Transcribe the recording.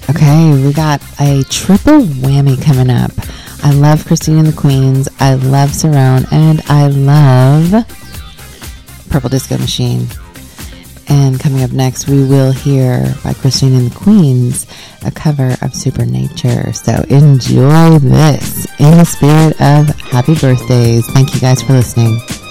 Okay, we got a triple whammy coming up. I love Christine and the Queens, I love Cerrone, and I love Purple Disco Machine. And coming up next, we will hear by Christine and the Queens a cover of Supernature. So enjoy this in the spirit of happy birthdays. Thank you guys for listening.